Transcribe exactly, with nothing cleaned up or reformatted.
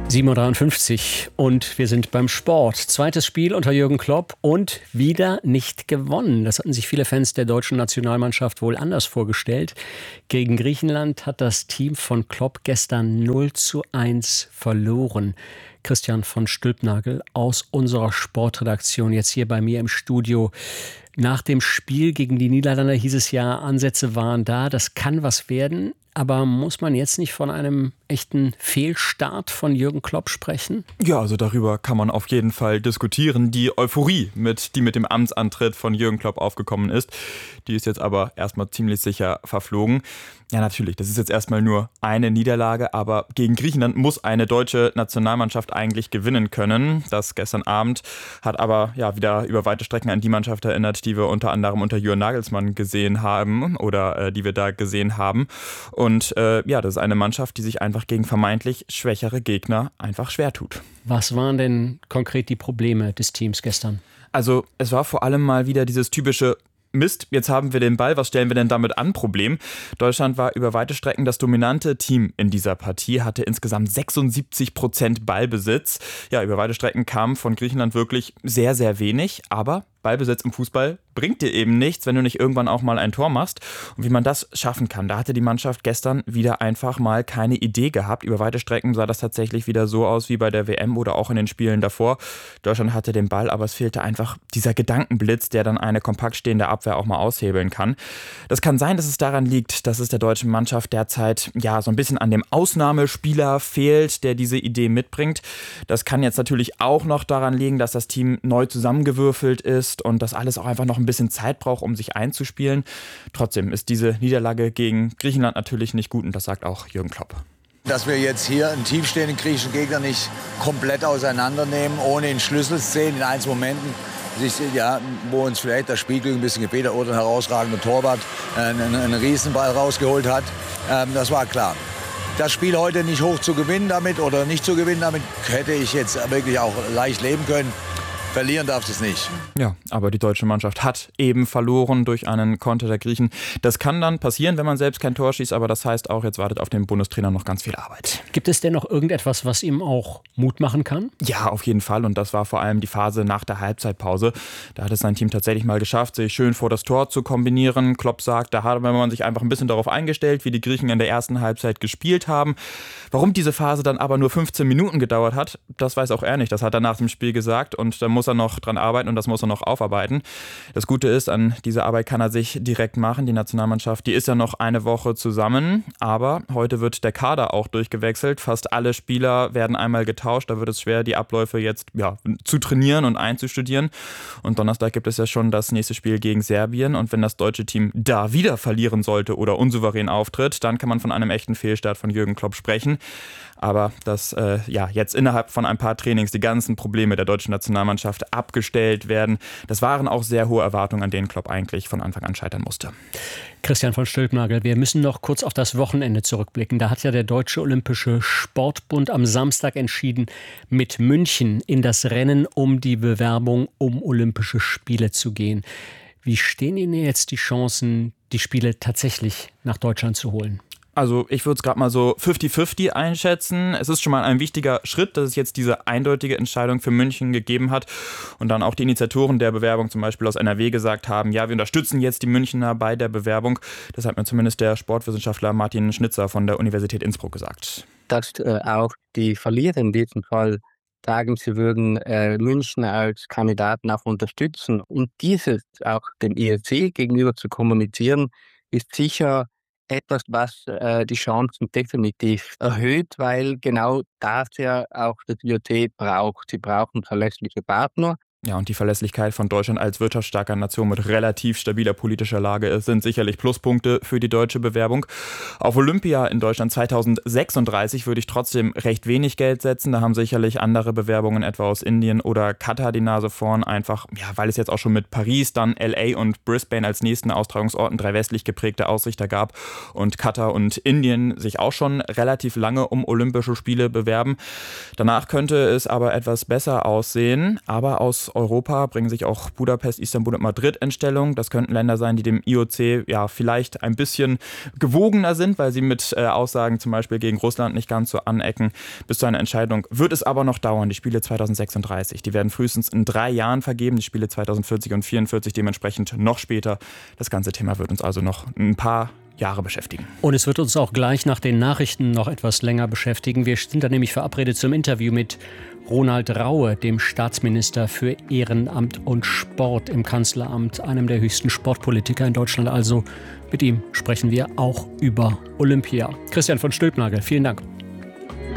sieben Uhr dreiundfünfzig und wir sind beim Sport. Zweites Spiel unter Jürgen Klopp und wieder nicht gewonnen. Das hatten sich viele Fans der deutschen Nationalmannschaft wohl anders vorgestellt. Gegen Griechenland hat das Team von Klopp gestern null zu eins verloren. Christian von Stülpnagel aus unserer Sportredaktion jetzt hier bei mir im Studio. Nach dem Spiel gegen die Niederlande hieß es ja, Ansätze waren da, das kann was werden. Aber muss man jetzt nicht von einem echten Fehlstart von Jürgen Klopp sprechen? Ja, also darüber kann man auf jeden Fall diskutieren. Die Euphorie, mit, die mit dem Amtsantritt von Jürgen Klopp aufgekommen ist, die ist jetzt aber erstmal ziemlich sicher verflogen. Ja, natürlich, das ist jetzt erstmal nur eine Niederlage, aber gegen Griechenland muss eine deutsche Nationalmannschaft eigentlich gewinnen können. Das gestern Abend hat aber ja wieder über weite Strecken an die Mannschaft erinnert, die wir unter anderem unter Julian Nagelsmann gesehen haben oder äh, die wir da gesehen haben. Und äh, ja, das ist eine Mannschaft, die sich einfach gegen vermeintlich schwächere Gegner einfach schwer tut. Was waren denn konkret die Probleme des Teams gestern? Also es war vor allem mal wieder dieses typische Mist, jetzt haben wir den Ball, was stellen wir denn damit an? Problem. Deutschland war über weite Strecken das dominante Team in dieser Partie, hatte insgesamt sechsundsiebzig Prozent Ballbesitz. Ja, über weite Strecken kam von Griechenland wirklich sehr, sehr wenig, aber Ballbesitz im Fußball bringt dir eben nichts, wenn du nicht irgendwann auch mal ein Tor machst. Und wie man das schaffen kann, da hatte die Mannschaft gestern wieder einfach mal keine Idee gehabt. Über weite Strecken sah das tatsächlich wieder so aus wie bei der W M oder auch in den Spielen davor. Deutschland hatte den Ball, aber es fehlte einfach dieser Gedankenblitz, der dann eine kompakt stehende Abwehr auch mal aushebeln kann. Das kann sein, dass es daran liegt, dass es der deutschen Mannschaft derzeit ja so ein bisschen an dem Ausnahmespieler fehlt, der diese Idee mitbringt. Das kann jetzt natürlich auch noch daran liegen, dass das Team neu zusammengewürfelt ist und das alles auch einfach noch ein bisschen Zeit braucht, um sich einzuspielen. Trotzdem ist diese Niederlage gegen Griechenland natürlich nicht gut und das sagt auch Jürgen Klopp. Dass wir jetzt hier einen tiefstehenden griechischen Gegner nicht komplett auseinandernehmen, ohne in Schlüsselszenen, in einzelnen Momenten, ja, wo uns vielleicht das Spielglück ein bisschen gefehlt hat oder ein herausragender Torwart einen, einen Riesenball rausgeholt hat, ähm, das war klar. Das Spiel heute nicht hoch zu gewinnen damit oder nicht zu gewinnen damit, hätte ich jetzt wirklich auch leicht leben können. Verlieren darf es nicht. Ja, aber die deutsche Mannschaft hat eben verloren durch einen Konter der Griechen. Das kann dann passieren, wenn man selbst kein Tor schießt, aber das heißt auch, jetzt wartet auf den Bundestrainer noch ganz viel Arbeit. Gibt es denn noch irgendetwas, was ihm auch Mut machen kann? Ja, auf jeden Fall. Und das war vor allem die Phase nach der Halbzeitpause. Da hat es sein Team tatsächlich mal geschafft, sich schön vor das Tor zu kombinieren. Klopp sagt, da hat man sich einfach ein bisschen darauf eingestellt, wie die Griechen in der ersten Halbzeit gespielt haben. Warum diese Phase dann aber nur fünfzehn Minuten gedauert hat, das weiß auch er nicht. Das hat er nach dem Spiel gesagt und da muss er noch dran arbeiten und das muss er noch aufarbeiten. Das Gute ist, an diese Arbeit kann er sich direkt machen. Die Nationalmannschaft, die ist ja noch eine Woche zusammen, aber heute wird der Kader auch durchgewechselt. Fast alle Spieler werden einmal getauscht. Da wird es schwer, die Abläufe jetzt ja, zu trainieren und einzustudieren. Und Donnerstag gibt es ja schon das nächste Spiel gegen Serbien und wenn das deutsche Team da wieder verlieren sollte oder unsouverän auftritt, dann kann man von einem echten Fehlstart von Jürgen Klopp sprechen. Aber dass äh, ja, jetzt innerhalb von ein paar Trainings die ganzen Probleme der deutschen Nationalmannschaft abgestellt werden, das waren auch sehr hohe Erwartungen, an denen Klopp eigentlich von Anfang an scheitern musste. Christian von Stülpnagel, wir müssen noch kurz auf das Wochenende zurückblicken. Da hat ja der Deutsche Olympische Sportbund am Samstag entschieden, mit München in das Rennen um die Bewerbung um Olympische Spiele zu gehen. Wie stehen Ihnen jetzt die Chancen, die Spiele tatsächlich nach Deutschland zu holen? Also ich würde es gerade mal so fünfzig fünfzig einschätzen. Es ist schon mal ein wichtiger Schritt, dass es jetzt diese eindeutige Entscheidung für München gegeben hat und dann auch die Initiatoren der Bewerbung zum Beispiel aus N R W gesagt haben, ja, wir unterstützen jetzt die Münchner bei der Bewerbung. Das hat mir zumindest der Sportwissenschaftler Martin Schnitzer von der Universität Innsbruck gesagt. Dass äh, auch die Verlierer in diesem Fall sagen, sie würden äh, München als Kandidaten auch unterstützen. Und dieses auch dem I O C gegenüber zu kommunizieren, ist sicher etwas, was äh, die Chancen definitiv erhöht, weil genau das ja auch das I O C braucht. Sie brauchen verlässliche Partner. Ja, und die Verlässlichkeit von Deutschland als wirtschaftsstarker Nation mit relativ stabiler politischer Lage sind sicherlich Pluspunkte für die deutsche Bewerbung. Auf Olympia in Deutschland zweitausendsechsunddreißig würde ich trotzdem recht wenig Geld setzen. Da haben sicherlich andere Bewerbungen, etwa aus Indien oder Katar, die Nase vorn. Einfach, ja, weil es jetzt auch schon mit Paris, dann L A und Brisbane als nächsten Austragungsorten drei westlich geprägte Ausrichter gab und Katar und Indien sich auch schon relativ lange um Olympische Spiele bewerben. Danach könnte es aber etwas besser aussehen, aber aus aus Europa bringen sich auch Budapest, Istanbul und Madrid in Stellung. Das könnten Länder sein, die dem I O C ja vielleicht ein bisschen gewogener sind, weil sie mit äh, Aussagen zum Beispiel gegen Russland nicht ganz so anecken. Bis zu einer Entscheidung wird es aber noch dauern. Die Spiele zweitausendsechsunddreißig, die werden frühestens in drei Jahren vergeben. Die Spiele zweitausendvierzig und vierundvierzig dementsprechend noch später. Das ganze Thema wird uns also noch ein paar Jahre beschäftigen. Und es wird uns auch gleich nach den Nachrichten noch etwas länger beschäftigen. Wir sind da nämlich verabredet zum Interview mit Ronald Raue, dem Staatsminister für Ehrenamt und Sport im Kanzleramt, einem der höchsten Sportpolitiker in Deutschland. Also mit ihm sprechen wir auch über Olympia. Christian von Stülpnagel, vielen Dank.